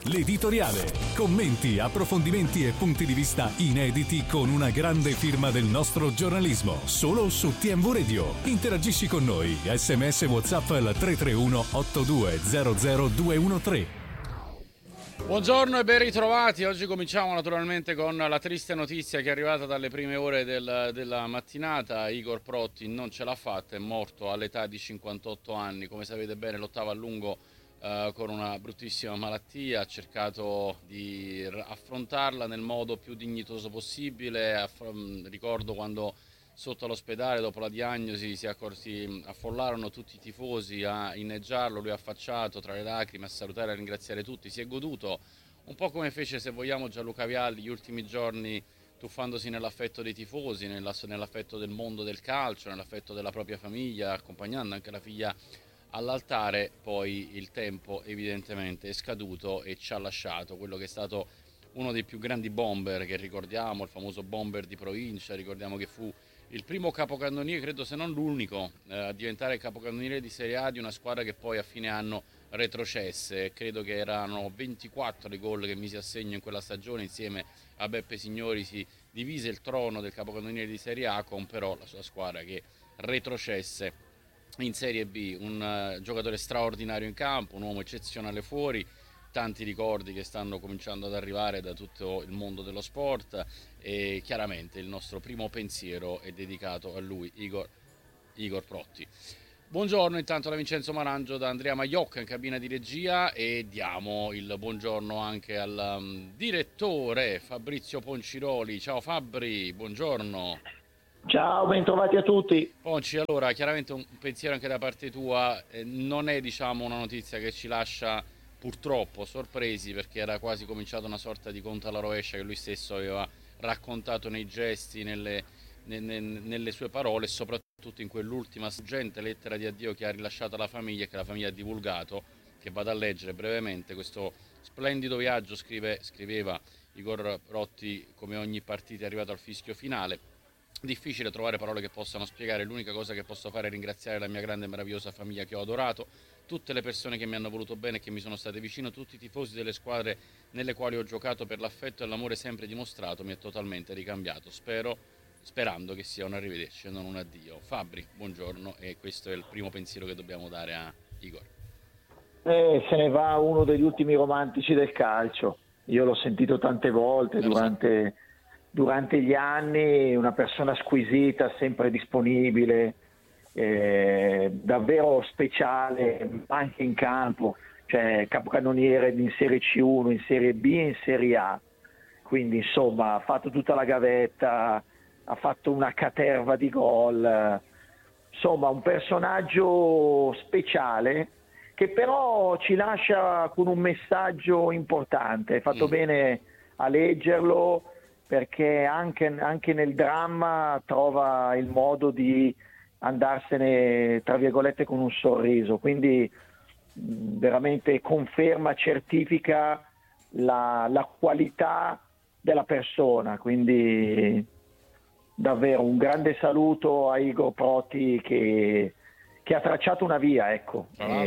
l'editoriale. Commenti, approfondimenti e punti di vista inediti con una grande firma del nostro giornalismo. Solo su TMV Radio. Interagisci con noi. SMS WhatsApp al 331 8200 213. Buongiorno e ben ritrovati. Oggi cominciamo naturalmente con la triste notizia che è arrivata dalle prime ore della mattinata. Igor Protti non ce l'ha fatta, è morto all'età di 58 anni. Come sapete bene, lottava a lungo con una bruttissima malattia, ha cercato di affrontarla nel modo più dignitoso possibile. Ricordo quando sotto all'ospedale, dopo la diagnosi, si affollarono tutti i tifosi a inneggiarlo, lui affacciato tra le lacrime a salutare e a ringraziare tutti. Si è goduto un po' come fece, se vogliamo, Gianluca Vialli gli ultimi giorni, tuffandosi nell'affetto dei tifosi, nell'affetto del mondo del calcio, nell'affetto della propria famiglia, accompagnando anche la figlia all'altare. Poi il tempo evidentemente è scaduto e ci ha lasciato quello che è stato uno dei più grandi bomber che ricordiamo, il famoso bomber di provincia. Ricordiamo che fu il primo capocannoniere, credo se non l'unico, a diventare capocannoniere di Serie A di una squadra che poi a fine anno retrocesse. Credo che erano 24 i gol che mise a segno in quella stagione. Insieme a Beppe Signori si divise il trono del capocannoniere di Serie A, con però la sua squadra che retrocesse in Serie B. Un giocatore straordinario in campo, un uomo eccezionale fuori. Tanti ricordi che stanno cominciando ad arrivare da tutto il mondo dello sport, e chiaramente il nostro primo pensiero è dedicato a lui, Igor Protti. Buongiorno intanto da Vincenzo Marangio, da Andrea Maiocca in cabina di regia, e diamo il buongiorno anche al direttore Fabrizio Ponciroli. Ciao Fabri, buongiorno. Ciao, bentrovati a tutti. Ponci, allora chiaramente un pensiero anche da parte tua. Non è, diciamo, una notizia che ci lascia purtroppo sorpresi, perché era quasi cominciata una sorta di conto alla rovescia che lui stesso aveva raccontato nei gesti, nelle sue parole, e soprattutto in quell'ultima struggente lettera di addio che ha rilasciato alla famiglia e che la famiglia ha divulgato, che vado a leggere brevemente. Questo splendido viaggio, scriveva Igor Protti, come ogni partita è arrivato al fischio finale. Difficile trovare parole che possano spiegare. L'unica cosa che posso fare è ringraziare la mia grande e meravigliosa famiglia che ho adorato, tutte le persone che mi hanno voluto bene e che mi sono state vicino, tutti i tifosi delle squadre nelle quali ho giocato. Per l'affetto e l'amore sempre dimostrato mi è totalmente ricambiato, sperando che sia un arrivederci e non un addio. Fabri, buongiorno, e questo è il primo pensiero che dobbiamo dare a Igor. Se ne va uno degli ultimi romantici del calcio. Io l'ho sentito tante volte durante gli anni, una persona squisita, sempre disponibile, davvero speciale anche in campo, cioè capocannoniere in Serie C1, in Serie B e in Serie A. Quindi insomma ha fatto tutta la gavetta, ha fatto una caterva di gol, insomma un personaggio speciale che però ci lascia con un messaggio importante. Hai fatto bene a leggerlo, perché anche nel dramma trova il modo di andarsene, tra virgolette, con un sorriso. Quindi veramente conferma, certifica la qualità della persona. Quindi davvero un grande saluto a Igor Protti che ha tracciato una via, ecco.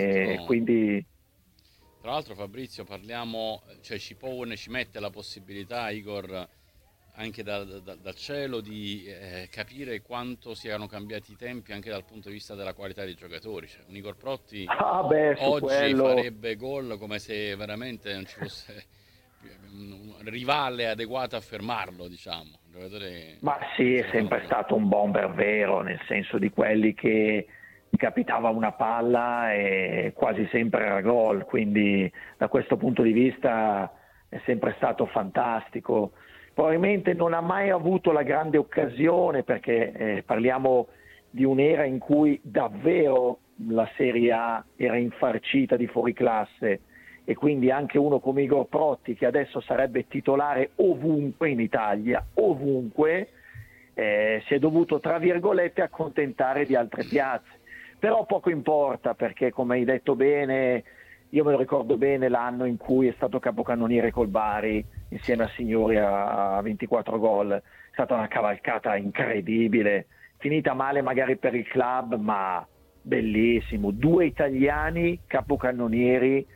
Tra l'altro Fabrizio, parliamo, cioè ci mette la possibilità, Igor, anche dal cielo, di capire quanto siano cambiati i tempi anche dal punto di vista della qualità dei giocatori. Cioè, un Igor Protti oggi farebbe gol come se veramente non ci fosse un rivale adeguato a fermarlo, diciamo. Ma sì, è sempre stato un bomber vero, nel senso di quelli che capitava una palla e quasi sempre era gol, quindi da questo punto di vista è sempre stato fantastico. Probabilmente non ha mai avuto la grande occasione, perché parliamo di un'era in cui davvero la Serie A era infarcita di fuoriclasse, e quindi anche uno come Igor Protti, che adesso sarebbe titolare ovunque in Italia, ovunque, si è dovuto, tra virgolette, accontentare di altre piazze. Però poco importa, perché come hai detto bene, io me lo ricordo bene l'anno in cui è stato capocannoniere col Bari insieme a Signori a 24 gol. È stata una cavalcata incredibile, finita male magari per il club, ma bellissimo. 2 italiani capocannonieri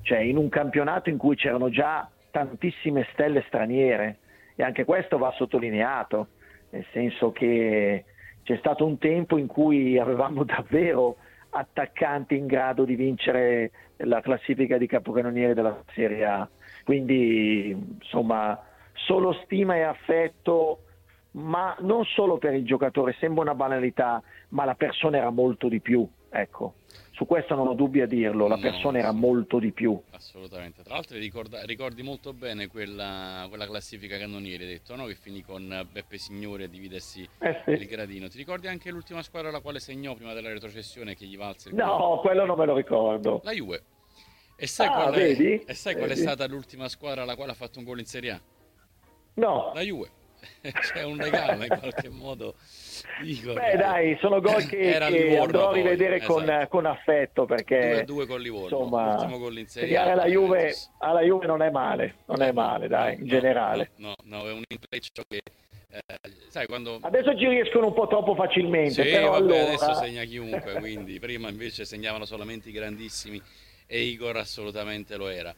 cioè in un campionato in cui c'erano già tantissime stelle straniere, e anche questo va sottolineato, nel senso che c'è stato un tempo in cui avevamo davvero attaccanti in grado di vincere la classifica di capocannoniere della Serie A, quindi insomma solo stima e affetto, ma non solo per il giocatore, sembra una banalità, ma la persona era molto di più, ecco, su questo non ho dubbi a dirlo, la persona era molto di più. Assolutamente, tra l'altro ricordi molto bene quella classifica cannonieri, hai detto, no? Che finì con Beppe Signori a dividersi Sì. il gradino. Ti ricordi anche l'ultima squadra alla quale segnò prima della retrocessione che gli valse il No, gol? quello non me lo ricordo. La Juve. E sai Vedi? qual è stata l'ultima squadra alla quale ha fatto un gol in Serie A? No. La Juve. C'è un legame in qualche modo. Igor, Beh dai, sono gol che andrò a rivedere esatto. con affetto, perché 2-2 con Livorno, insomma, l'ultimo gol in Serie A. alla Juve non è male, dai, in generale. No, è un intreccio che sai quando adesso ci riescono un po' troppo facilmente, sì, però vabbè, allora adesso segna chiunque, quindi prima invece segnavano solamente i grandissimi e Igor assolutamente lo era.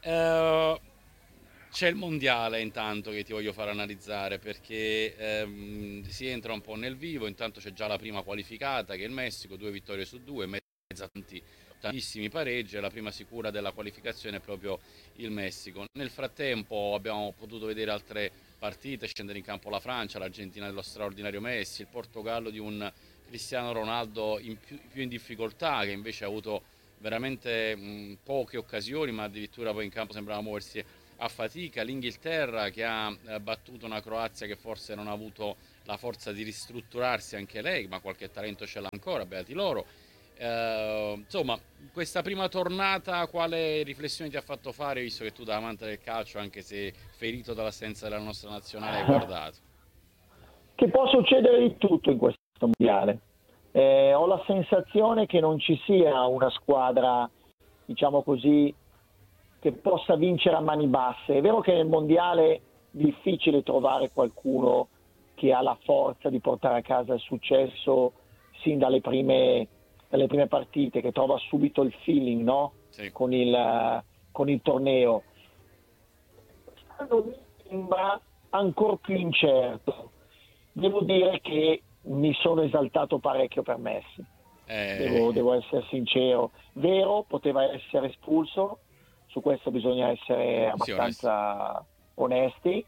C'è il mondiale intanto che ti voglio far analizzare, perché si entra un po' nel vivo. Intanto c'è già la prima qualificata che è il Messico, 2 vittorie su 2, mezza tantissimi pareggi, e la prima sicura della qualificazione è proprio il Messico. Nel frattempo abbiamo potuto vedere altre partite, scendere in campo la Francia, l'Argentina dello straordinario Messi, il Portogallo di un Cristiano Ronaldo più in difficoltà, che invece ha avuto veramente poche occasioni, ma addirittura poi in campo sembrava muoversi a fatica, l'Inghilterra che ha battuto una Croazia che forse non ha avuto la forza di ristrutturarsi anche lei, ma qualche talento ce l'ha ancora, beati loro. Insomma, questa prima tornata quale riflessione ti ha fatto fare, visto che tu da amante del calcio, anche se ferito dall'assenza della nostra nazionale, hai guardato? che può succedere di tutto in questo mondiale. Ho la sensazione che non ci sia una squadra, diciamo così, che possa vincere a mani basse. È vero che nel mondiale è difficile trovare qualcuno che ha la forza di portare a casa il successo sin dalle prime partite, che trova subito il feeling, no? Sì. Con il torneo. Quest'anno mi sembra ancora più incerto. Devo dire che mi sono esaltato parecchio per Messi. Devo essere sincero. Vero, poteva essere espulso, su questo bisogna essere abbastanza onesti,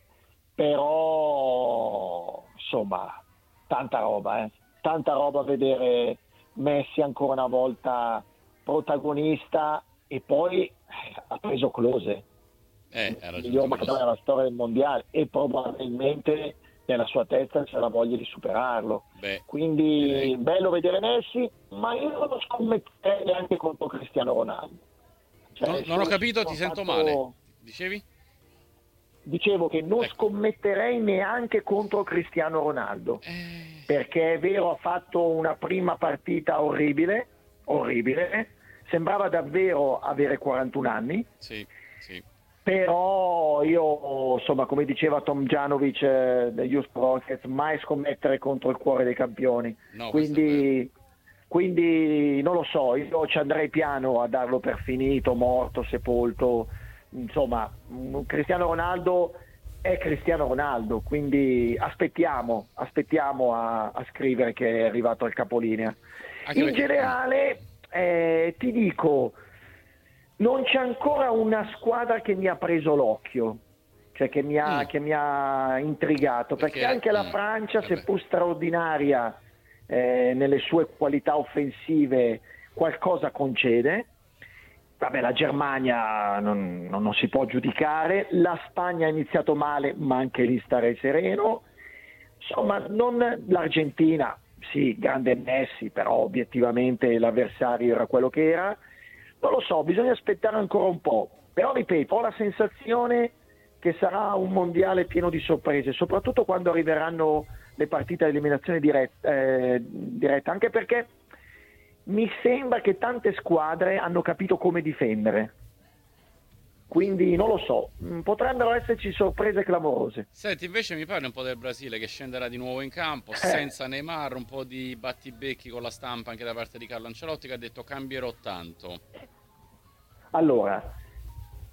però insomma tanta roba vedere Messi ancora una volta protagonista, e poi ha preso Klose, il miglior marcatore della storia del mondiale, e probabilmente nella sua testa c'è la voglia di superarlo. Quindi bello vedere Messi, ma io non lo scommetterei neanche contro Cristiano Ronaldo. Non ho capito, ti sento male. Dicevi? Dicevo che non scommetterei neanche contro Cristiano Ronaldo, perché è vero, ha fatto una prima partita orribile, sembrava davvero avere 41 anni. Sì. Però io, insomma, come diceva Tom Janovic degli Houston Rockets, mai scommettere contro il cuore dei campioni. Quindi non lo so, io ci andrei piano a darlo per finito, morto, sepolto. Insomma, Cristiano Ronaldo è Cristiano Ronaldo, quindi aspettiamo a scrivere che è arrivato al capolinea. In generale ti dico, non c'è ancora una squadra che mi ha preso l'occhio, cioè che mi ha intrigato, perché anche la Francia, seppur straordinaria nelle sue qualità offensive, qualcosa concede. Vabbè, la Germania non si può giudicare, la Spagna ha iniziato male, ma anche lì starei sereno. Insomma, l'Argentina, sì, grande Messi, però obiettivamente l'avversario era quello che era. Non lo so, bisogna aspettare ancora un po'. Però ripeto, ho la sensazione che sarà un mondiale pieno di sorprese, soprattutto quando arriveranno le partite ad eliminazione diretta, anche perché mi sembra che tante squadre hanno capito come difendere. Quindi non lo so, potrebbero esserci sorprese clamorose. Senti, invece mi parli un po' del Brasile che scenderà di nuovo in campo senza Neymar, un po' di battibecchi con la stampa anche da parte di Carlo Ancelotti, che ha detto cambierò tanto. Allora,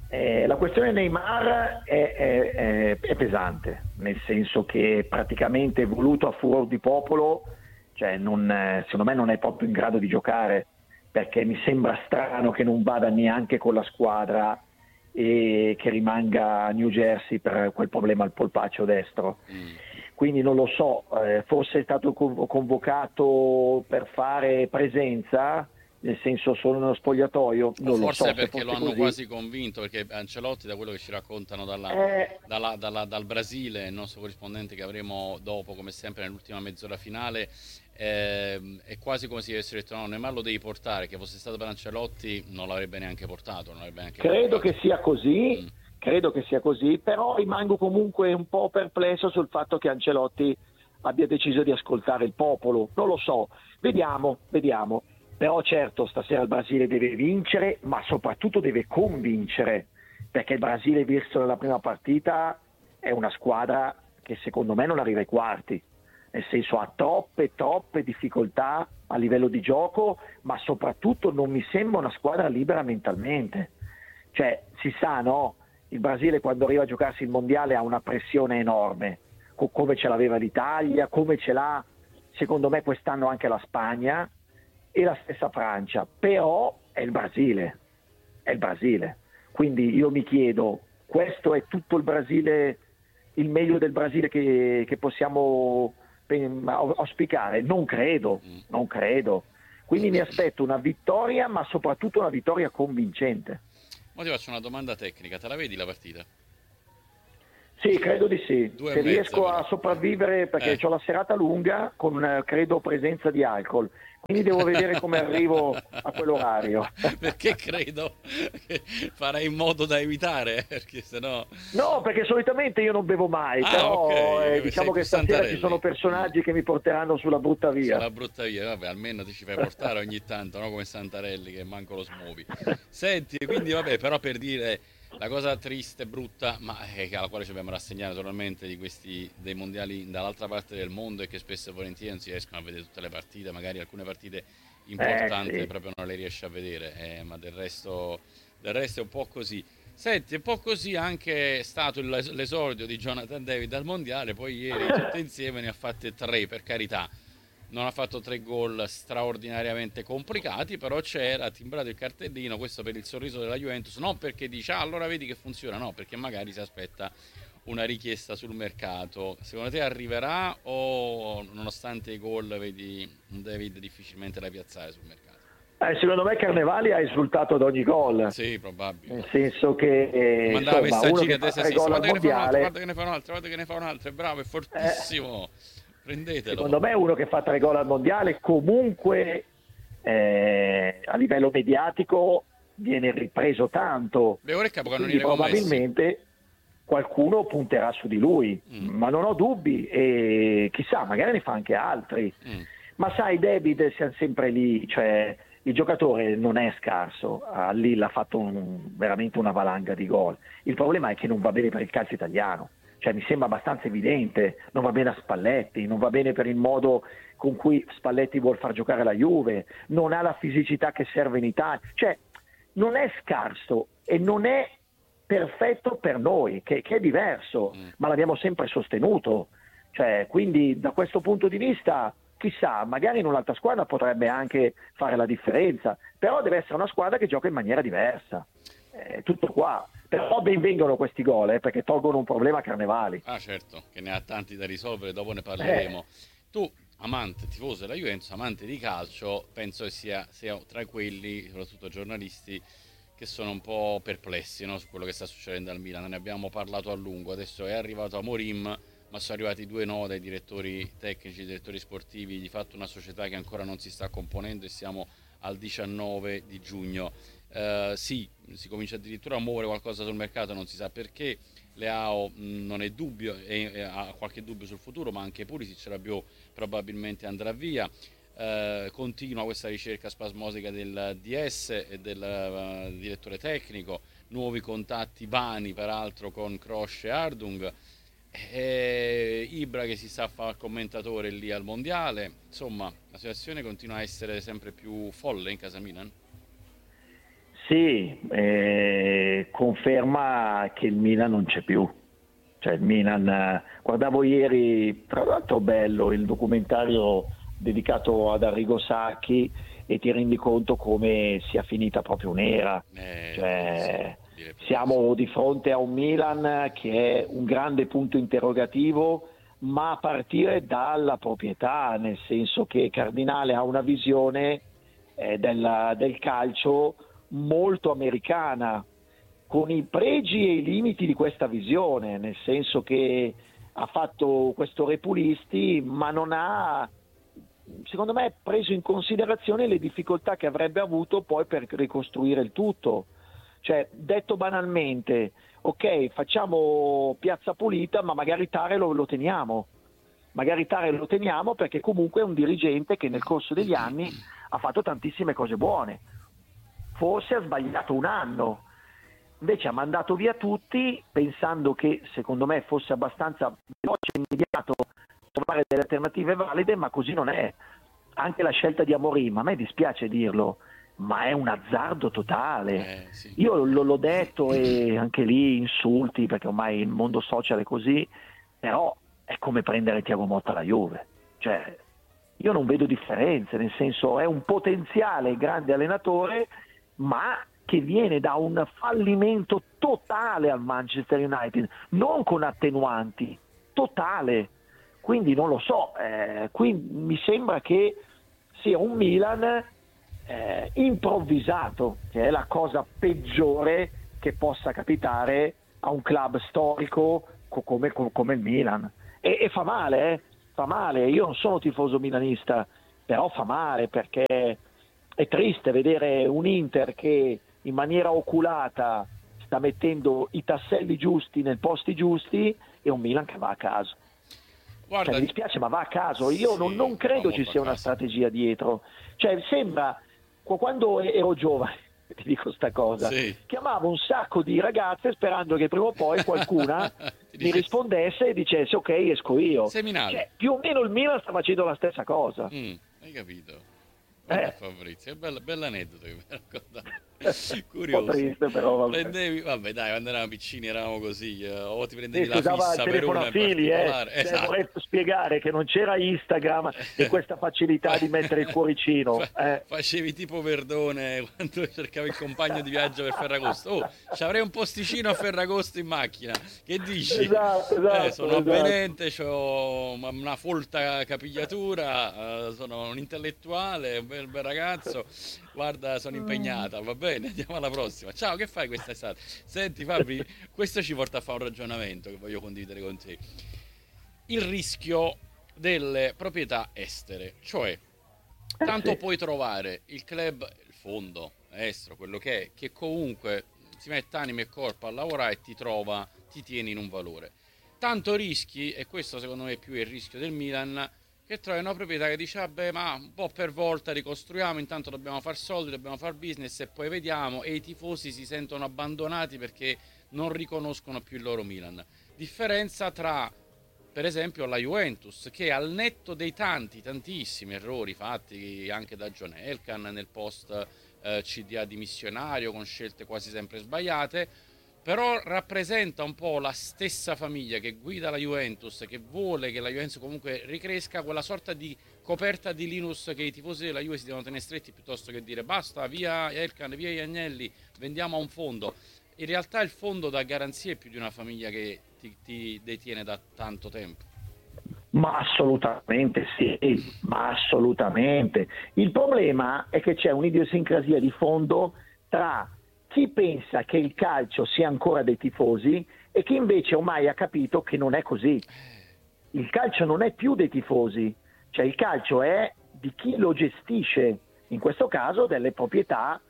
La questione Neymar è pesante, nel senso che praticamente voluto a furor di popolo, cioè secondo me non è proprio in grado di giocare, perché mi sembra strano che non vada neanche con la squadra e che rimanga a New Jersey per quel problema al polpaccio destro. Quindi non lo so, forse è stato convocato per fare presenza, nel senso solo nello spogliatoio, non lo so. Forse perché se lo fosse hanno così. quasi convinto, perché Ancelotti, da quello che ci raccontano dal Brasile, il nostro corrispondente che avremo dopo, come sempre nell'ultima mezz'ora finale, è quasi come se gli avessero detto: no, Neymar lo devi portare, che fosse stato per Ancelotti non l'avrebbe neanche portato, non l'avrebbe neanche Credo convocato. che sia così, Mm. credo che sia così, però rimango comunque un po' perplesso sul fatto che Ancelotti abbia deciso di ascoltare il popolo. Non lo so, vediamo. Però certo, stasera il Brasile deve vincere, ma soprattutto deve convincere, perché il Brasile, visto nella prima partita, è una squadra che secondo me non arriva ai quarti, nel senso ha troppe difficoltà a livello di gioco, ma soprattutto non mi sembra una squadra libera mentalmente. Cioè, si sa, no? Il Brasile quando arriva a giocarsi il mondiale ha una pressione enorme, come ce l'aveva l'Italia, come ce l'ha secondo me quest'anno anche la Spagna e la stessa Francia, però è il Brasile. Quindi io mi chiedo, questo è tutto il Brasile, il meglio del Brasile che possiamo auspicare? Non credo. Quindi mi aspetto una vittoria, ma soprattutto una vittoria convincente. Ma ti faccio una domanda tecnica, te la vedi la partita? Sì, credo di sì. Due e Se mezza riesco però. a sopravvivere, perché ho la serata lunga con, credo, presenza di alcol. Quindi devo vedere come arrivo a quell'orario. Perché credo che farai in modo da evitare, perché sennò... No, perché solitamente io non bevo mai, Ah, ok, però sei diciamo più che stasera ci Santarelli. sono personaggi che mi porteranno sulla brutta via. Sulla brutta via, vabbè, almeno ti ci fai portare ogni tanto, no? Come Santarelli che manco lo smuovi. Senti, quindi vabbè, però per dire la cosa triste, brutta, ma alla quale ci dobbiamo rassegnare totalmente di questi dei mondiali dall'altra parte del mondo, è che spesso e volentieri non si riescono a vedere tutte le partite, magari alcune partite importanti Sì. proprio non le riesci a vedere, ma del resto è un po' così. Senti, è un po' così anche è stato l'esordio di Jonathan David al mondiale, poi ieri tutte insieme ne ha fatte tre, per carità. Non ha fatto tre gol straordinariamente complicati, però c'era timbrato il cartellino, questo per il sorriso della Juventus, non perché dice allora vedi che funziona, no, perché magari si aspetta una richiesta sul mercato. Secondo te arriverà o nonostante i gol vedi un David difficilmente da piazzare sul mercato? Secondo me Carnevali ha esultato ad ogni gol, Sì, probabile. nel senso che Mandava insomma, uno messaggini che a fa destra e a tre sinistra, gol al guarda che ne fa un altro, mondiale, guarda che ne fa un altro, guarda che ne fa un altro, è bravo, è fortissimo. Prendetelo. secondo me uno che fa tre gol al mondiale comunque a livello mediatico viene ripreso tanto, Beh, ora è capo quindi cannoniere con Messi. probabilmente qualcuno punterà su di lui, ma non ho dubbi e chissà, magari ne fa anche altri. Ma sai, David siamo sempre lì, cioè il giocatore non è scarso, a Lille ha fatto veramente una valanga di gol. Il problema è che non va bene per il calcio italiano, cioè mi sembra abbastanza evidente, non va bene a Spalletti, non va bene per il modo con cui Spalletti vuol far giocare la Juve, non ha la fisicità che serve in Italia, cioè non è scarso e non è perfetto per noi, che è diverso, ma l'abbiamo sempre sostenuto, cioè, quindi da questo punto di vista chissà, magari in un'altra squadra potrebbe anche fare la differenza, però deve essere una squadra che gioca in maniera diversa, tutto qua. Però ben vengono questi gol, perché tolgono un problema a Carnevali. Ah, certo, che ne ha tanti da risolvere, dopo ne parleremo. Tu, amante, tifoso della Juventus, amante di calcio, penso che sia tra quelli, soprattutto giornalisti, che sono un po' perplessi, no, su quello che sta succedendo al Milan. Ne abbiamo parlato a lungo, adesso è arrivato Amorim, ma sono arrivati due no dai direttori tecnici, direttori sportivi, di fatto una società che ancora non si sta componendo e siamo al 19 di giugno. Sì, si comincia addirittura a muovere qualcosa sul mercato, non si sa perché. Leao non è dubbio, ha qualche dubbio sul futuro, ma anche Pulisic, Rabiot probabilmente andrà via. Continua questa ricerca spasmodica del DS e del direttore tecnico, nuovi contatti vani peraltro con Kroos e Ardung, Ibra che si sta a fare commentatore lì al mondiale. Insomma, la situazione continua a essere sempre più folle in casa Milan. Sì, conferma che il Milan non c'è più. Cioè il Milan, guardavo ieri, tra l'altro bello, il documentario dedicato ad Arrigo Sacchi, e ti rendi conto come sia finita proprio un'era. Cioè, siamo di fronte a un Milan che è un grande punto interrogativo, ma a partire dalla proprietà, nel senso che Cardinale ha una visione del calcio molto americana, con i pregi e i limiti di questa visione, nel senso che ha fatto questo Repulisti, ma non ha, secondo me, preso in considerazione le difficoltà che avrebbe avuto poi per ricostruire il tutto. Cioè, detto banalmente, ok, facciamo piazza pulita, ma magari Tare lo teniamo. Magari Tare lo teniamo perché comunque è un dirigente che nel corso degli anni ha fatto tantissime cose buone. Forse ha sbagliato un anno, invece ha mandato via tutti pensando che secondo me fosse abbastanza veloce e immediato trovare delle alternative valide, ma così non è. Anche la scelta di Amorim, a me dispiace dirlo, ma è un azzardo totale. Sì. Io l'ho detto, e anche lì insulti, perché ormai il mondo social è così, però è come prendere Thiago Motta alla Juve. Cioè, io non vedo differenze, nel senso è un potenziale grande allenatore, ma che viene da un fallimento totale al Manchester United, non con attenuanti, totale. Quindi non lo so, qui mi sembra che sia un Milan improvvisato, che è la cosa peggiore che possa capitare a un club storico come il Milan. E fa male, fa male. Io non sono tifoso milanista, però fa male, perché è triste vedere un Inter che in maniera oculata sta mettendo i tasselli giusti nei posti giusti, e un Milan che va a caso. Guarda, mi dispiace, ma va a caso. Io non credo ci sia una strategia dietro. Cioè, sembra, quando ero giovane, ti dico sta cosa, chiamavo un sacco di ragazze sperando che prima o poi qualcuna mi rispondesse e dicesse ok, esco io. Seminale. Cioè, più o meno il Milan sta facendo la stessa cosa. Hai capito? Fabrizio, è bell'aneddoto che mi hai raccontato. Curioso. Un po' triste, però vabbè. Prendevi, vabbè, dai, quando eravamo piccini eravamo così, o ti prendevi la usava fissa il per telefono una a fili, esatto. Vorrei spiegare che non c'era Instagram e questa facilità di mettere il cuoricino. Facevi tipo Verdone quando cercavi il compagno di viaggio per Ferragosto. Oh, ci avrei un posticino a Ferragosto in macchina, che dici? Esatto, sono avvenente, ho una folta capigliatura, sono un intellettuale, un bel ragazzo, guarda, sono impegnata, va bene, andiamo alla prossima. Ciao, che fai quest'estate? Senti Fabri, questo ci porta a fare un ragionamento che voglio condividere con te. Il rischio delle proprietà estere, cioè tanto puoi trovare il club, il fondo estero, quello che comunque si mette anima e corpo a lavorare e ti tiene in un valore. Tanto rischi, e questo secondo me è più il rischio del Milan, che trovi una proprietà che dice vabbè, ma un po' per volta ricostruiamo, intanto dobbiamo far soldi, dobbiamo far business e poi vediamo, e i tifosi si sentono abbandonati perché non riconoscono più il loro Milan. Differenza tra, per esempio, la Juventus, che al netto dei tantissimi errori fatti anche da John Elkann nel post CDA dimissionario, con scelte quasi sempre sbagliate, però rappresenta un po' la stessa famiglia che guida la Juventus, che vuole che la Juventus comunque ricresca, quella sorta di coperta di Linus che i tifosi della Juve si devono tenere stretti, piuttosto che dire basta, via Elkann, via Agnelli, vendiamo a un fondo. In realtà il fondo dà garanzie più di una famiglia che ti detiene da tanto tempo. Ma assolutamente sì, ma assolutamente. Il problema è che c'è un'idiosincrasia di fondo tra chi pensa che il calcio sia ancora dei tifosi e chi invece ormai ha capito che non è così. Il calcio non è più dei tifosi, cioè il calcio è di chi lo gestisce, in questo caso delle proprietà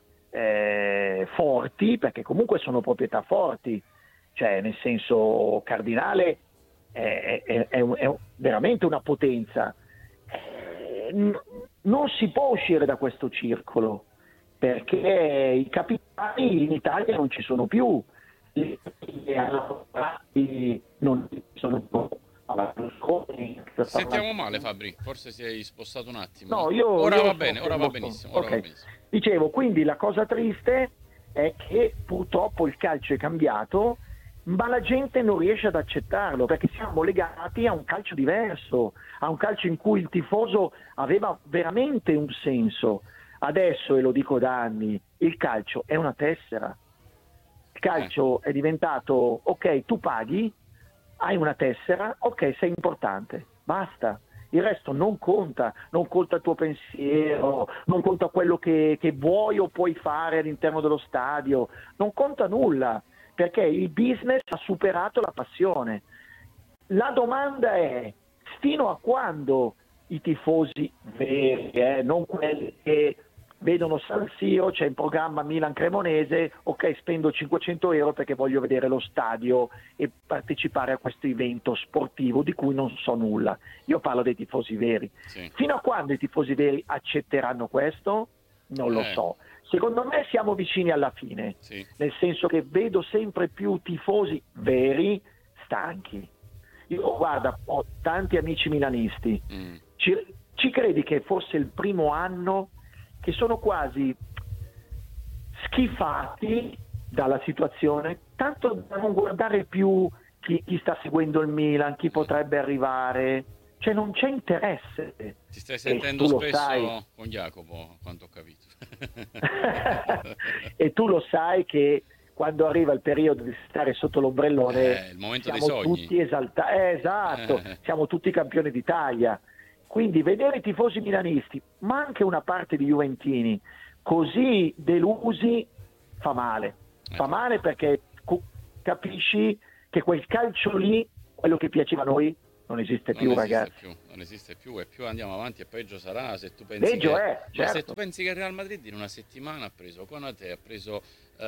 forti, perché comunque sono proprietà forti, cioè nel senso Cardinale è veramente una potenza. Non si può uscire da questo circolo, perché i capitali in Italia non ci sono più, non ci sono più. Sentiamo male Fabri, forse sei spostato un attimo. No, ora va bene, ora va benissimo, Dicevo, quindi la cosa triste è che purtroppo il calcio è cambiato, ma la gente non riesce ad accettarlo perché siamo legati a un calcio diverso, a un calcio in cui il tifoso aveva veramente un senso. Adesso, e lo dico da anni, il calcio è una tessera. Il calcio è diventato, ok, tu paghi, hai una tessera, ok, sei importante, basta. Il resto non conta il tuo pensiero, non conta quello che vuoi o puoi fare all'interno dello stadio, non conta nulla, perché il business ha superato la passione. La domanda è, fino a quando i tifosi veri, non quelli che vedono San Siro, c'è in programma Milan-Cremonese, ok, spendo 500 euro perché voglio vedere lo stadio e partecipare a questo evento sportivo di cui non so nulla. Io parlo dei tifosi veri. Sì. Fino a quando i tifosi veri accetteranno questo? Non lo so. Secondo me siamo vicini alla fine, sì. Nel senso che vedo sempre più tifosi veri stanchi. Io, guarda, ho tanti amici milanisti. Ci credi che fosse il primo anno che sono quasi schifati dalla situazione, tanto da non guardare più chi sta seguendo il Milan, chi potrebbe arrivare, cioè non c'è interesse. Ti stai sentendo spesso con Jacopo, quanto ho capito. E tu lo sai che quando arriva il periodo di stare sotto l'ombrellone il momento siamo dei sogni. tutti esaltati, esatto, siamo tutti campioni d'Italia. Quindi vedere i tifosi milanisti, ma anche una parte di juventini, così delusi fa male. Fa male perché capisci che quel calcio lì, quello che piaceva a noi, non esiste più, ragazzi. Non esiste più, e più andiamo avanti e peggio sarà. Se tu pensi se tu pensi che il Real Madrid in una settimana ha preso Konate, ha preso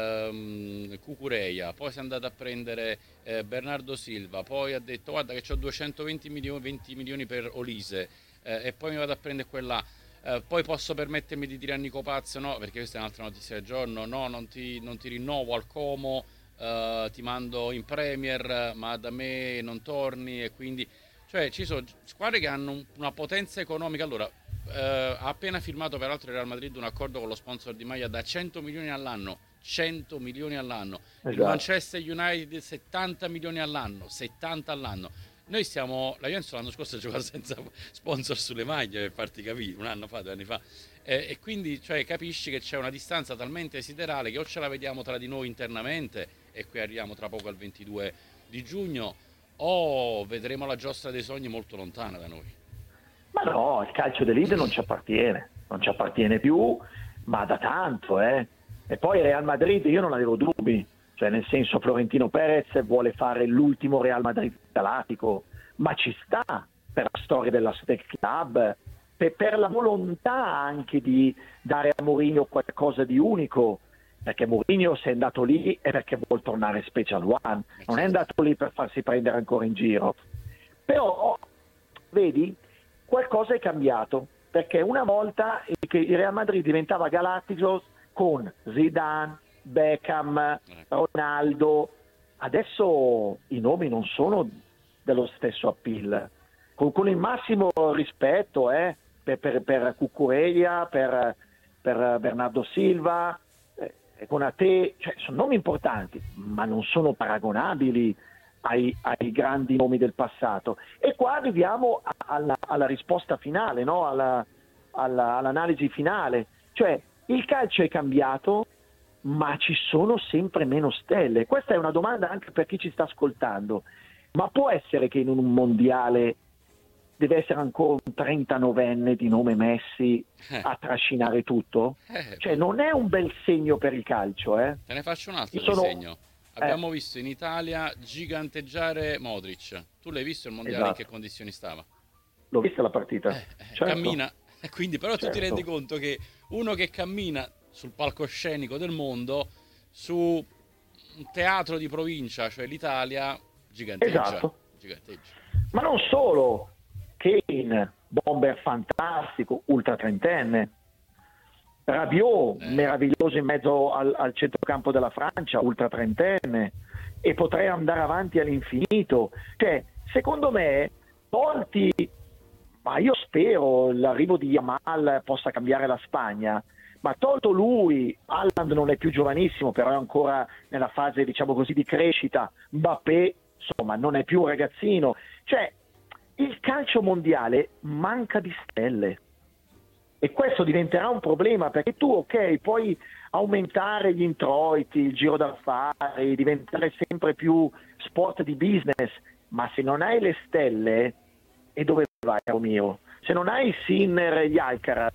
Cucurella, poi si è andato a prendere Bernardo Silva, poi ha detto guarda che ho 220 milioni per Olise, e poi mi vado a prendere quella, poi posso permettermi di dire a Nico Pazzo no, perché questa è un'altra notizia del giorno, no, non ti rinnovo al Como, ti mando in Premier, ma da me non torni. E quindi ci sono squadre che hanno una potenza economica. Allora ha appena firmato peraltro il Real Madrid un accordo con lo sponsor di maglia da 100 milioni all'anno. 100 milioni all'anno. Esatto. Il Manchester United 70 milioni all'anno, 70 all'anno. Noi la Juventus l'anno scorso giocava senza sponsor sulle maglie, per farti capire, un anno fa, 2 anni fa, e quindi capisci che c'è una distanza talmente siderale che o ce la vediamo tra di noi internamente, e qui arriviamo tra poco al 22 di giugno, o vedremo la giostra dei sogni molto lontana da noi. Ma no, il calcio d'elite non ci appartiene più, ma da tanto, E poi Real Madrid io non avevo dubbi. Cioè, nel senso, Florentino Perez vuole fare l'ultimo Real Madrid galattico, ma ci sta per la storia del club, per la volontà anche di dare a Mourinho qualcosa di unico, perché Mourinho se è andato lì è perché vuol tornare Special One, non è andato lì per farsi prendere ancora in giro. Però, vedi, qualcosa è cambiato, perché una volta il Real Madrid diventava galattico con Zidane, Beckham, Ronaldo. Adesso i nomi non sono dello stesso appeal, con il massimo rispetto per Cucurella, per Bernardo Silva, Konate, sono nomi importanti, ma non sono paragonabili ai grandi nomi del passato. E qua arriviamo alla risposta finale, no? all'analisi finale, cioè il calcio è cambiato, ma ci sono sempre meno stelle. Questa è una domanda anche per chi ci sta ascoltando. Ma può essere che in un mondiale deve essere ancora un 39enne di nome Messi a trascinare tutto? Cioè non è un bel segno per il calcio, Te ne faccio un altro segno. Abbiamo visto in Italia giganteggiare Modric. Tu l'hai visto il mondiale? Esatto. In che condizioni stava? L'ho vista la partita. Certo. Cammina. Quindi però tu ti rendi conto che uno che cammina sul palcoscenico del mondo, su un teatro di provincia, cioè l'Italia, giganteggia. Esatto. Ma non solo, Kane, bomber fantastico, ultra trentenne, Rabiot, meraviglioso in mezzo al centrocampo della Francia, ultra trentenne, e potrei andare avanti all'infinito. Cioè, secondo me, tolti, ma io spero l'arrivo di Yamal possa cambiare la Spagna, ma tolto lui, Haaland non è più giovanissimo, però è ancora nella fase, diciamo così, di crescita. Mbappé, insomma, non è più un ragazzino. Cioè, il calcio mondiale manca di stelle. E questo diventerà un problema, perché tu, ok, puoi aumentare gli introiti, il giro d'affari, diventare sempre più sport di business, ma se non hai le stelle, e dove vai, caro mio? Se non hai Sinner e gli Alcaraz,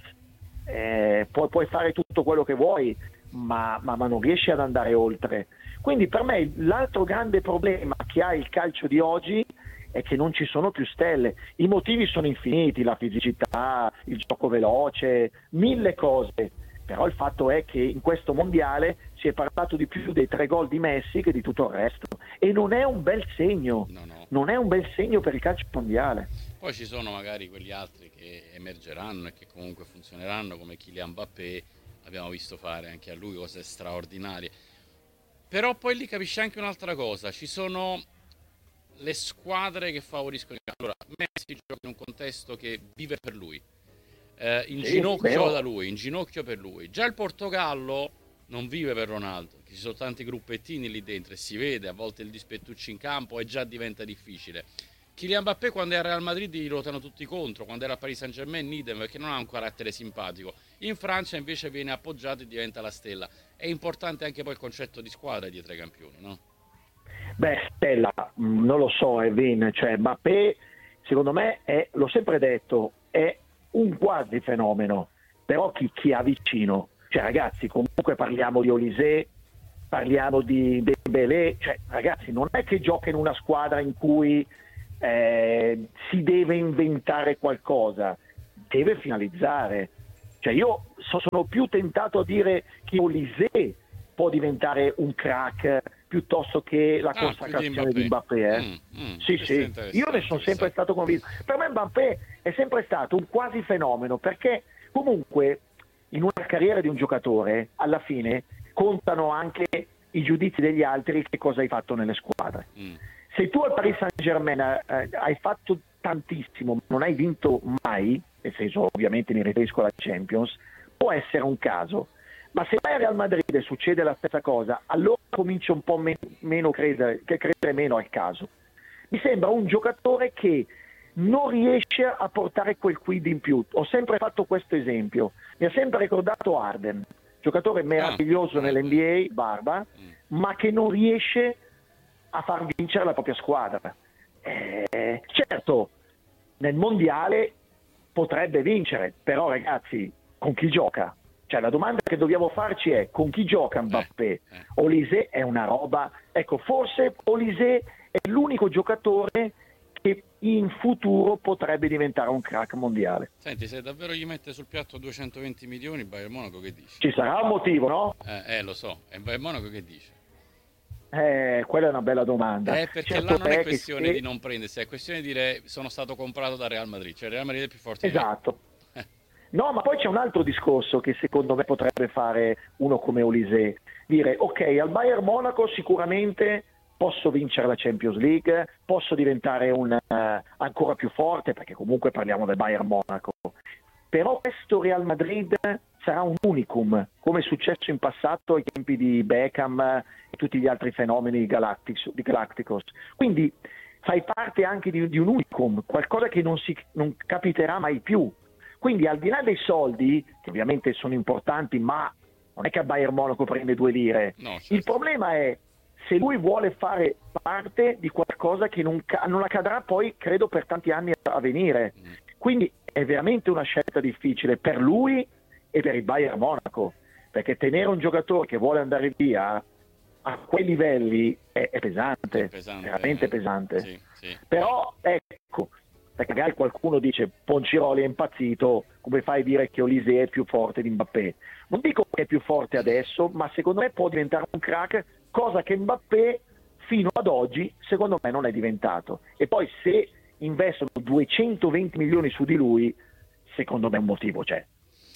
puoi fare tutto quello che vuoi, ma non riesci ad andare oltre. Quindi per me l'altro grande problema che ha il calcio di oggi è che non ci sono più stelle. I motivi sono infiniti, la fisicità, il gioco veloce, mille cose. Però il fatto è che in questo mondiale si è parlato di più dei 3 gol di Messi che di tutto il resto. E non è un bel segno. No. Non è un bel segno per il calcio mondiale. Poi ci sono magari quegli altri che emergeranno e che comunque funzioneranno, come Kylian Mbappé. Abbiamo visto fare anche a lui cose straordinarie. Però poi lì capisci anche un'altra cosa. Ci sono le squadre che favoriscono. Allora, Messi gioca in un contesto che vive per lui, in ginocchio da lui, in ginocchio per lui. Già il Portogallo non vive per Ronaldo, ci sono tanti gruppettini lì dentro e si vede a volte il dispettuccio in campo e già diventa difficile. Kylian Mbappé quando era al Real Madrid gli ruotano tutti contro, quando era a Paris Saint-Germain idem, perché non ha un carattere simpatico. In Francia invece viene appoggiato e diventa la stella. È importante anche poi il concetto di squadra dietro ai campioni, no? Beh, stella, non lo so, Evin, cioè Mbappé, secondo me, l'ho sempre detto, è un quasi fenomeno, però chi ha vicino? Cioè ragazzi, comunque parliamo di Olise, parliamo di Dembélé, cioè ragazzi, non è che gioca in una squadra in cui si deve inventare qualcosa, deve finalizzare. Cioè io sono più tentato a dire che Olise può diventare un crack piuttosto che la consacrazione di Mbappé. Sì, io ne sono sempre stato convinto. Per me Mbappé è sempre stato un quasi fenomeno, perché comunque in una carriera di un giocatore alla fine contano anche i giudizi degli altri, che cosa hai fatto nelle squadre. Se tu al Paris Saint-Germain hai fatto tantissimo, non hai vinto mai, nel senso ovviamente mi riferisco alla Champions, può essere un caso. Ma se vai a Real Madrid e succede la stessa cosa, allora comincio un po' meno credere meno al caso. Mi sembra un giocatore che non riesce a portare quel quid in più. Ho sempre fatto questo esempio. Mi ha sempre ricordato Harden, giocatore meraviglioso nell'NBA, barba, ma che non riesce a far vincere la propria squadra. Certo, nel mondiale potrebbe vincere, però ragazzi, con chi gioca? Cioè la domanda che dobbiamo farci è: con chi gioca Mbappé? Olise è una roba, ecco, forse Olise è l'unico giocatore che in futuro potrebbe diventare un crack mondiale. Senti, se davvero gli mette sul piatto 220 milioni, Bayern Monaco che dici? Ci sarà un motivo, no? Lo so, e Bayern Monaco che dice? Quella è una bella domanda. Perché certo, là non è questione di non prendersi, è questione di dire sono stato comprato da Real Madrid, cioè Real Madrid è più forte. Esatto. No, ma poi c'è un altro discorso che secondo me potrebbe fare uno come Olise, dire ok, al Bayern Monaco sicuramente posso vincere la Champions League, posso diventare ancora più forte, perché comunque parliamo del Bayern Monaco, però questo Real Madrid sarà un unicum, come è successo in passato ai tempi di Beckham e tutti gli altri fenomeni di Galacticos. Quindi fai parte anche di un unicum, qualcosa che non capiterà mai più. Quindi al di là dei soldi, che ovviamente sono importanti, ma non è che a Bayern Monaco prende 2 lire. No, certo. Il problema è se lui vuole fare parte di qualcosa che non accadrà poi, credo, per tanti anni a venire. Quindi è veramente una scelta difficile per lui e per il Bayern Monaco, perché tenere un giocatore che vuole andare via a quei livelli è pesante, veramente pesante. Sì. Però ecco, perché magari qualcuno dice Ponciroli è impazzito, come fai a dire che Olise è più forte di Mbappé? Non dico che è più forte adesso, ma secondo me può diventare un crack, cosa che Mbappé fino ad oggi secondo me non è diventato. E poi se investono 220 milioni su di lui, secondo me un motivo c'è.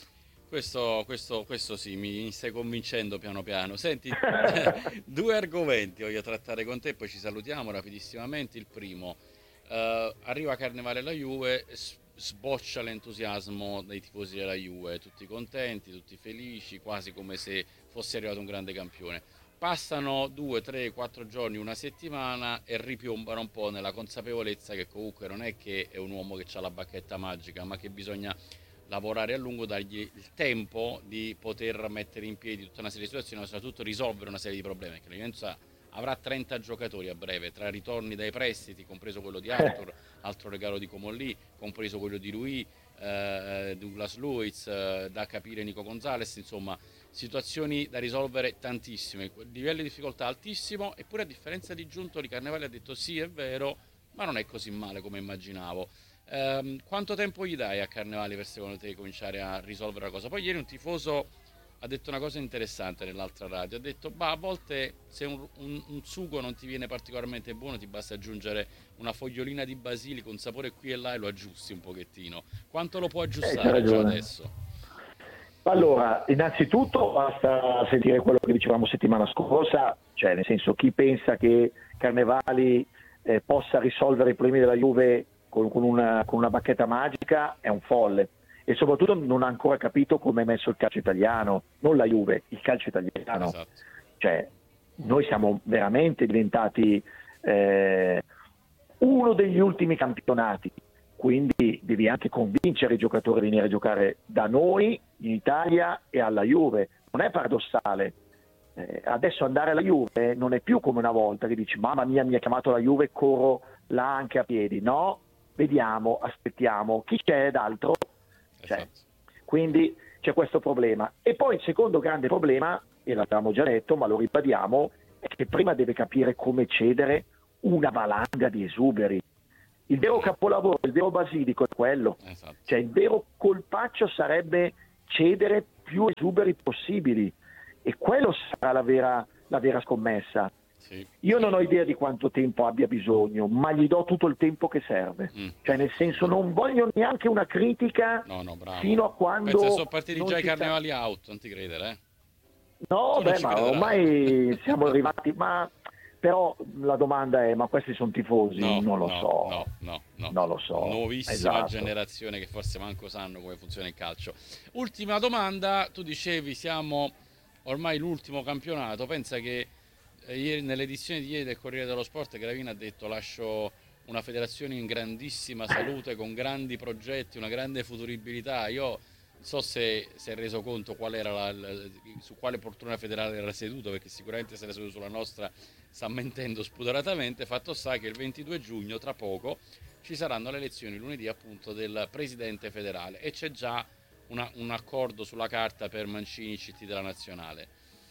Questo sì, mi stai convincendo piano piano. Senti, 2 argomenti voglio trattare con te, poi ci salutiamo rapidissimamente. Il primo, arriva Carnevale la Juve, sboccia l'entusiasmo dei tifosi della Juve, tutti contenti, tutti felici, quasi come se fosse arrivato un grande campione. Passano 2, 3, 4 giorni, una settimana e ripiombano un po' nella consapevolezza che comunque non è che è un uomo che ha la bacchetta magica, ma che bisogna lavorare a lungo, dargli il tempo di poter mettere in piedi tutta una serie di situazioni, ma soprattutto risolvere una serie di problemi, perché la Juventus avrà 30 giocatori a breve, tra ritorni dai prestiti, compreso quello di Arthur, altro regalo di Comolli, compreso quello di Rui, Douglas Luiz, da capire Nico Gonzalez, insomma situazioni da risolvere tantissime, livello di difficoltà altissimo, eppure a differenza di Giuntoli Carnevali ha detto sì è vero, ma non è così male come immaginavo. Quanto tempo gli dai a Carnevali per secondo te cominciare a risolvere la cosa? Poi ieri un tifoso ha detto una cosa interessante nell'altra radio, ha detto a volte se un sugo non ti viene particolarmente buono ti basta aggiungere una fogliolina di basilico, un sapore qui e là e lo aggiusti un pochettino. Quanto lo può aggiustare già adesso? Allora, innanzitutto basta sentire quello che dicevamo settimana scorsa, cioè nel senso chi pensa che Carnevali possa risolvere i problemi della Juve con una bacchetta magica è un folle e soprattutto non ha ancora capito come è messo il calcio italiano, non la Juve, il calcio italiano. Esatto. Cioè, noi siamo veramente diventati uno degli ultimi campionati, quindi devi anche convincere i giocatori a venire a giocare da noi in Italia e alla Juve. Non è paradossale. Adesso andare alla Juve non è più come una volta che dici mamma mia mi ha chiamato la Juve, corro là anche a piedi. No, vediamo, aspettiamo chi c'è d'altro. Cioè, quindi c'è questo problema. E poi il secondo grande problema, e l'abbiamo già detto ma lo ribadiamo, è che prima deve capire come cedere una valanga di esuberi. Il vero capolavoro, il vero basilico è quello. Esatto. Cioè il vero colpaccio sarebbe cedere più esuberi possibili e quello sarà la vera scommessa. Sì. Io non ho idea di quanto tempo abbia bisogno, ma gli do tutto il tempo che serve. Cioè nel senso non voglio neanche una critica bravo. fino a quando... Pensa, sono partiti già i Carnevali out, non ti credere, No, ma ormai siamo arrivati, ma però la domanda è, ma questi sono tifosi? Non lo so. No. Non lo so. Nuovissima Esatto. generazione che forse manco sanno come funziona il calcio. Ultima domanda, tu dicevi siamo ormai l'ultimo campionato, pensa che ieri, nell'edizione di ieri del Corriere dello Sport, Gravina ha detto lascio una federazione in grandissima salute, con grandi progetti, una grande futuribilità. Io non so se si è reso conto qual era su quale poltrona federale era seduto, perché sicuramente se era seduto sulla nostra sta mentendo spudoratamente. Fatto sta che il 22 giugno, tra poco, ci saranno le elezioni lunedì appunto del presidente federale e c'è già un accordo sulla carta per Mancini, CT della nazionale.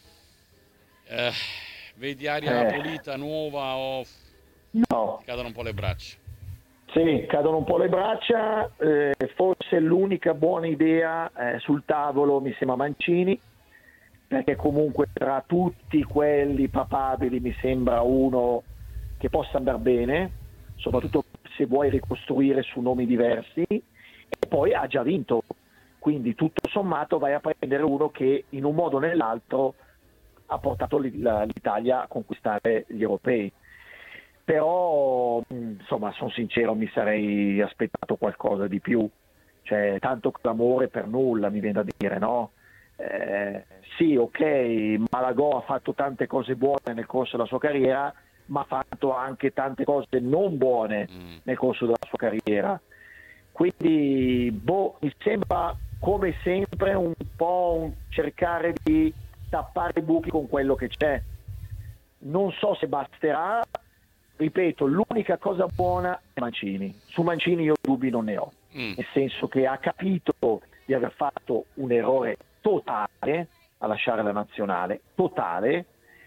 Vedi aria pulita, nuova o no? Cadono un po' le braccia? Sì, cadono un po' le braccia, forse l'unica buona idea sul tavolo mi sembra Mancini, perché comunque tra tutti quelli papabili mi sembra uno che possa andare bene, soprattutto se vuoi ricostruire su nomi diversi, e poi ha già vinto, quindi tutto sommato vai a prendere uno che in un modo o nell'altro ha portato l'Italia a conquistare gli europei. Però insomma sono sincero, mi sarei aspettato qualcosa di più, cioè tanto clamore per nulla mi viene da dire, no? Sì, ok, Malagò ha fatto tante cose buone nel corso della sua carriera, ma ha fatto anche tante cose non buone nel corso della sua carriera, quindi mi sembra come sempre un po' un cercare di tappare i buchi con quello che c'è. Non so se basterà. Ripeto, l'unica cosa buona è Mancini. Su Mancini io dubbi non ne ho, nel senso che ha capito di aver fatto un errore totale a lasciare la nazionale, totale,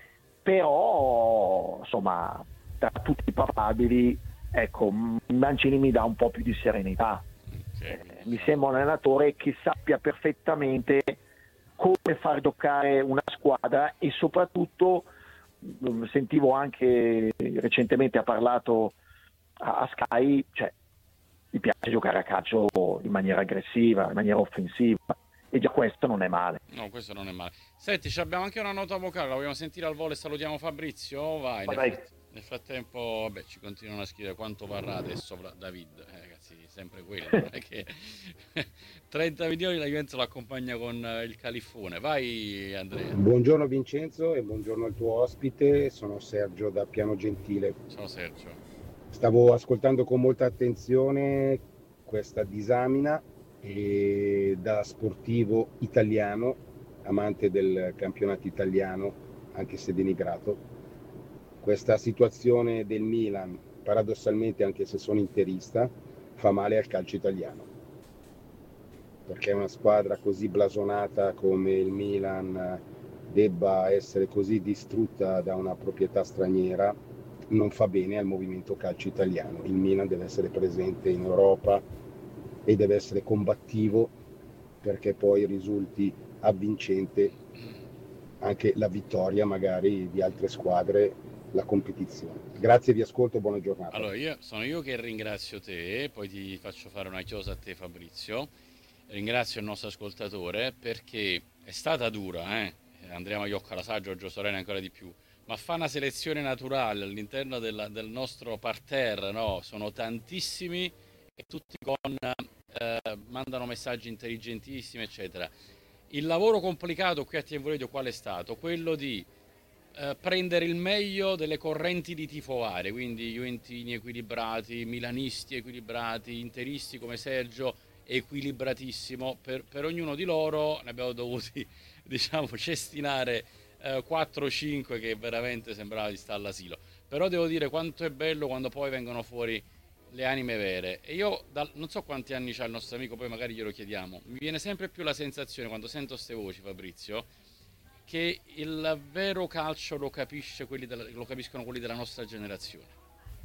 però insomma tra tutti i papabili, ecco, Mancini mi dà un po' più di serenità. Mi sembra un allenatore che sappia perfettamente come far giocare una squadra e soprattutto sentivo anche recentemente ha parlato a Sky, cioè gli piace giocare a calcio in maniera aggressiva, in maniera offensiva, e già questo non è male. No, questo non è male. Senti, abbiamo anche una nota vocale, la vogliamo sentire al volo e salutiamo Fabrizio? Vai. Dai. Nel frattempo, vabbè, ci continuano a scrivere quanto varrà adesso David. Ragazzi, sempre quello. Non è che 30 milioni la Juventus lo accompagna con il califfone. Vai, Andrea. Buongiorno Vincenzo e buongiorno al tuo ospite, sono Sergio da Piano Gentile. Ciao Sergio. Stavo ascoltando con molta attenzione questa disamina e da sportivo italiano, amante del campionato italiano, anche se denigrato, questa situazione del Milan, paradossalmente anche se sono interista, fa male al calcio italiano. Perché una squadra così blasonata come il Milan debba essere così distrutta da una proprietà straniera non fa bene al movimento calcio italiano. Il Milan deve essere presente in Europa e deve essere combattivo perché poi risulti avvincente anche la vittoria magari di altre squadre, la competizione. Grazie, vi ascolto, buona giornata. Allora, sono io che ringrazio te, poi ti faccio fare una chiosa a te Fabrizio. Ringrazio il nostro ascoltatore perché è stata dura, Andrea Maiocca la sa, Giorgio Sorena ancora di più, ma fa una selezione naturale all'interno del nostro parterre, no? Sono tantissimi e tutti mandano messaggi intelligentissimi, eccetera. Il lavoro complicato qui a TNV Radio qual è stato? Quello di prendere il meglio delle correnti di tifo varie, quindi juventini equilibrati, milanisti equilibrati, interisti come Sergio equilibratissimo, per ognuno di loro ne abbiamo dovuti diciamo cestinare 4-5 che veramente sembrava di stare all'asilo, però devo dire quanto è bello quando poi vengono fuori le anime vere. E io non so quanti anni c'ha il nostro amico, poi magari glielo chiediamo, mi viene sempre più la sensazione quando sento queste voci, Fabrizio, che il vero calcio lo capiscono quelli della nostra generazione.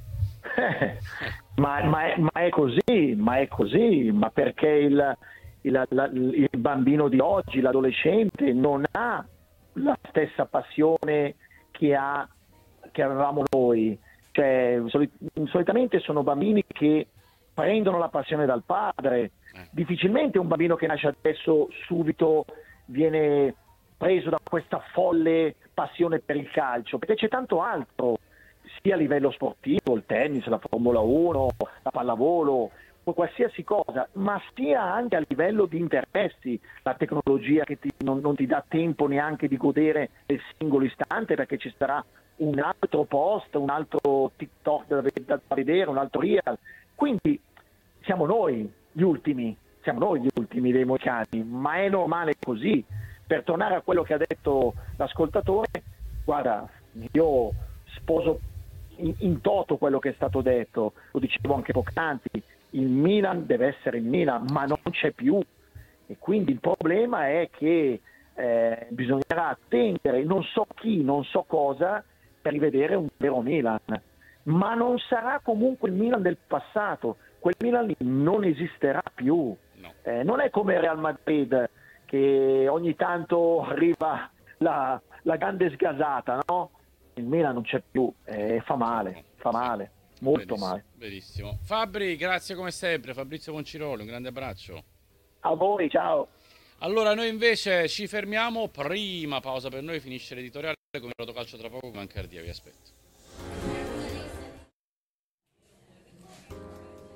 Ma è così, ma perché il bambino di oggi, l'adolescente, non ha la stessa passione che avevamo noi. Cioè, solitamente sono bambini che prendono la passione dal padre. Difficilmente un bambino che nasce adesso subito viene preso da questa folle passione per il calcio, perché c'è tanto altro, sia a livello sportivo, il tennis, la Formula 1, la pallavolo, qualsiasi cosa, ma sia anche a livello di interessi, la tecnologia che non ti dà tempo neanche di godere del singolo istante perché ci sarà un altro post, un altro TikTok da vedere, un altro reel. Quindi siamo noi gli ultimi dei moicani, ma è normale così. Per tornare a quello che ha detto l'ascoltatore, guarda, io sposo in toto quello che è stato detto, lo dicevo anche poc'anzi, il Milan deve essere il Milan, ma non c'è più, e quindi il problema è che bisognerà attendere non so chi, non so cosa, per rivedere un vero Milan, ma non sarà comunque il Milan del passato, quel Milan lì non esisterà più, no. Non è come Real Madrid che ogni tanto arriva la grande sgasata, no? Il Milan non c'è più, fa male, molto male. Benissimo. Fabri, grazie come sempre. Fabrizio Conciroli, un grande abbraccio. A voi, ciao. Allora, noi invece ci fermiamo, prima pausa per noi, finisce l'editoriale, come Rotocalcio tra poco con Ancardia, vi aspetto.